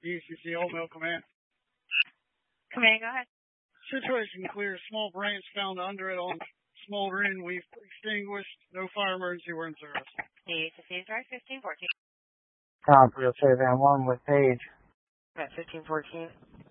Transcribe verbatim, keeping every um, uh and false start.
E C C Oatmeal Command. Command, go ahead. Situation clear. Small branch found under it on smoldering. We've extinguished. No fire emergency. We're in service. E C C is right, fifteen fourteen. Comp, real Van one with Page. At fifteen fourteen.